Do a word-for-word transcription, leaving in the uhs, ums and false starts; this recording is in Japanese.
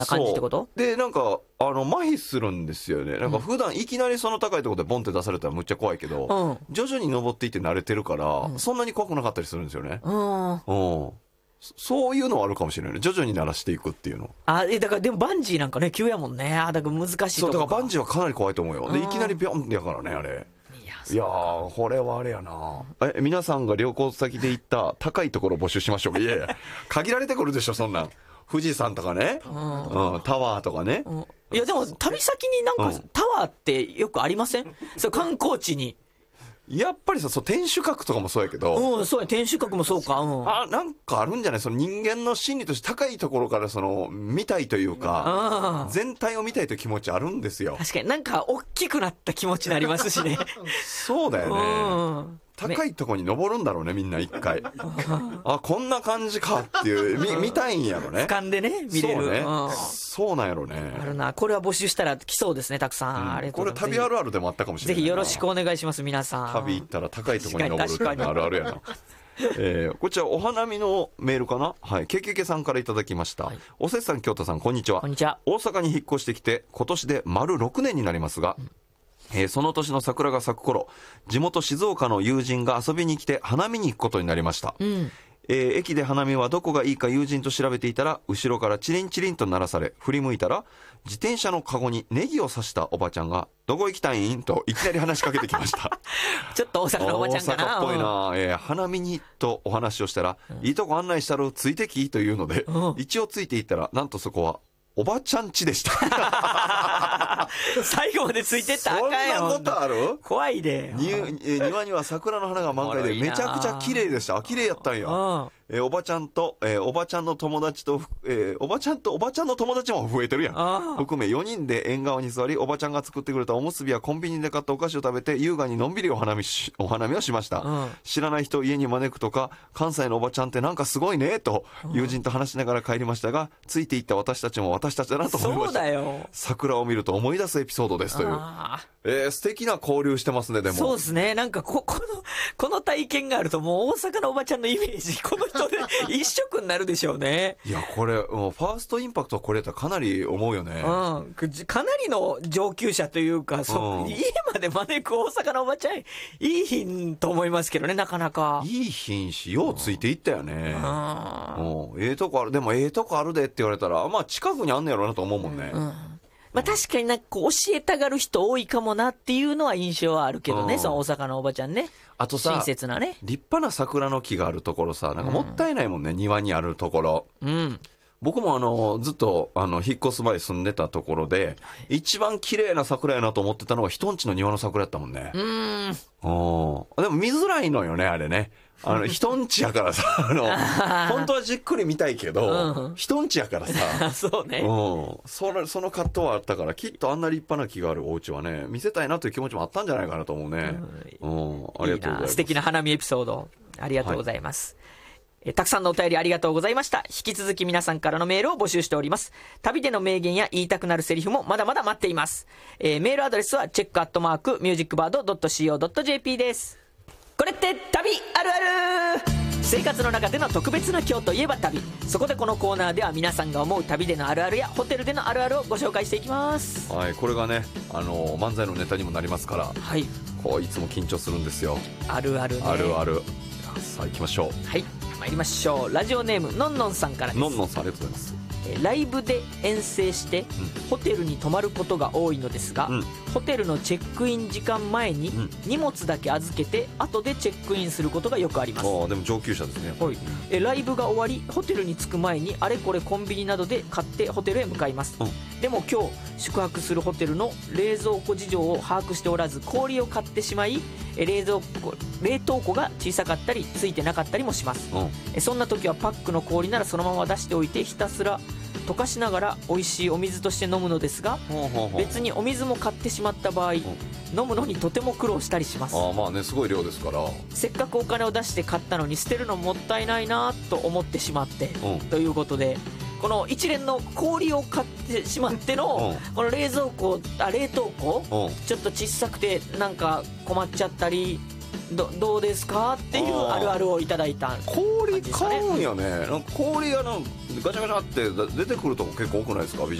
感じってこと？ でなんかあの麻痺するんですよね。なんか普段いきなりその高いところでボンって出されたらむっちゃ怖いけど、うん、徐々に登っていって慣れてるから、うん、そんなに怖くなかったりするんですよね。うん、うん、そういうのはあるかもしれないね。徐々に慣らしていくっていうの。 あえだからでもバンジーなんかね急やもんね。あだから難しいとこか。 そうだからバンジーはかなり怖いと思うよ。でいきなりビョンやからねあれ。いやーこれはあれやな。え皆さんが旅行先で行った高いところ募集しましょうか。いやいや限られてくるでしょそんなん。富士山とかね、うんうん、タワーとかね、うん、 いやでも旅先になんか、うん、タワーってよくありません？そう観光地にやっぱりさそう天守閣とかもそうやけど、 うんそうや天守閣もそうか、うん、 あなんかあるんじゃないその人間の心理として高いところからその見たいというか全体を見たいという気持ちあるんですよ。 確かになんか大きくなった気持ちになりますしねそうだよね、うん高いところに登るんだろうねみんな一回あこんな感じかっていう 見, 見たいんやろね。 俯瞰でね見れる。 そうね、 うん、 そうなんやろね。 あるなこれは募集したら来そうですねたくさん、うん、あれこれ旅あるあるでもあったかもしれない。 ぜひよろしくお願いします皆さん。 旅行ったら高いところに登るっていうのあるあるやなえー、こちらお花見のメールかな、はい、けけけさんからいただきました、はい、おせっさん京太さんこんにちは。 こんにちは。 大阪に引っ越してきて今年で丸ろくねんになりますが、うんえー、その年の桜が咲く頃地元静岡の友人が遊びに来て花見に行くことになりました、うんえー、駅で花見はどこがいいか友人と調べていたら後ろからチリンチリンと鳴らされ振り向いたら自転車のカゴにネギを刺したおばちゃんがどこ行きたいんといきなり話しかけてきましたちょっと大阪のおばちゃんかな。 大阪っぽいな、えー、花見にとお話をしたら、うん、いいとこ案内したるついてきというので、うん、一応ついていったらなんとそこはおばちゃん家でした最後までついてったらあかんよ。 そんなことある？ 怖いで。 庭には桜の花が満開でめちゃくちゃ綺麗でした。あ綺麗やったんや、うんえー、おばちゃんと、えー、おばちゃんの友達と、えー、おばちゃんとおばちゃんの友達も増えてるやん。含めよにんで縁側に座りおばちゃんが作ってくれたおむすびやコンビニで買ったお菓子を食べて優雅にのんびりお花見しお花見をしました、うん、知らない人を家に招くとか関西のおばちゃんってなんかすごいねと友人と話しながら帰りましたが、ついていった私たちも私たちだなと思いました。 そうだよ桜を見ると思い出すエピソードですという、えー、素敵な交流してますね。でもそうですね。なんか こ, こ, のこの体験があるともう大阪のおばちゃんのイメージこの人で一色になるでしょうね。 いやこれもうファーストインパクトはこれだったらかなり思うよね、 うん、かなりの上級者というか、そ、うん、家まで招く大阪のおばちゃんいい品と思いますけどね。なかなかいい品しようついていったよね、うんうん、ええとこある。でもええとこあるでって言われたらまあ近くにあんねやろうなと思うもんね、うんまあ、確かになんかこう教えたがる人多いかもなっていうのは印象はあるけどね、うん、その大阪のおばちゃんね。 あとさ親切なね立派な桜の木があるところさなんかもったいないもんね、うん、庭にあるところ、うん、僕もあのずっとあの引っ越す前住んでたところで一番綺麗な桜やなと思ってたのは人んちの庭の桜やったもんね。うーんおでも見づらいのよねあれね。あの人んちやからさあの本当はじっくり見たいけど、うん、人んちやからさそうね、 うん、それその葛藤はあったからきっとあんな立派な木があるお家はね見せたいなという気持ちもあったんじゃないかなと思うね、うんうん、ありがとうございます。 素敵な花見エピソードありがとうございます、はい、えたくさんのお便りありがとうございました。引き続き皆さんからのメールを募集しております。旅での名言や言いたくなるセリフもまだまだ待っています、えー、メールアドレスはチェックアットマークミュージックバードドットシーオードットジェーピー です。これって旅あるある。生活の中での特別な今日といえば旅。そこでこのコーナーでは皆さんが思う旅でのあるあるやホテルでのあるあるをご紹介していきます。 はい、これがねあの漫才のネタにもなりますから、はい、こういつも緊張するんですよ。 あるあるね。 あるある。さあ行きましょう。 はい参りましょう。ラジオネームのんのんさんからです。 のんのんさんありがとうございます。 ライブで遠征して、うん、ホテルに泊まることが多いのですが、うん、ホテルのチェックイン時間前に荷物だけ預けて後でチェックインすることがよくあります。 あでも上級者ですね。 はい、えライブが終わりホテルに着く前にあれこれコンビニなどで買ってホテルへ向かいます、うん、でも今日宿泊するホテルの冷蔵庫事情を把握しておらず氷を買ってしまい冷蔵庫冷凍庫が小さかったりついてなかったりもします、うん、そんな時はパックの氷ならそのまま出しておいてひたすら溶かしながら美味しいお水として飲むのですが、ほうほうほう別にお水も買ってしまった場合、うん、飲むのにとても苦労したりします。 あまあねすごい量ですからせっかくお金を出して買ったのに捨てるのもったいないなと思ってしまって、うん、ということでこの一連の氷を買ってしまっての、うん、この冷蔵庫あ冷凍庫、うん、ちょっと小さくてなんか困っちゃったりど, どうですかっていうあるあるをいただいた、ね、 氷買うんやね。なんか氷がなんガチャガチャって出てくるとこ結構多くないですか、